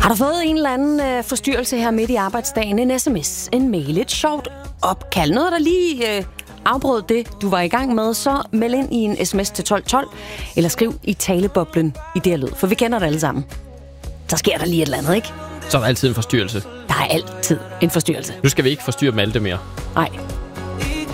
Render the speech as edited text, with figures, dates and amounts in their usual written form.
Har du fået en eller anden forstyrrelse her midt i arbejdsdagen? En sms, en mail, et sjovt opkald, noget der lige afbrød det, du var i gang med, så meld ind i en sms til 1212, eller skriv i taleboblen i det her lyd, for vi kender det alle sammen. Så sker der lige et eller andet, ikke? Så er der altid en forstyrrelse. Der er altid en forstyrrelse. Nu skal vi ikke forstyrre Malte mere. Nej.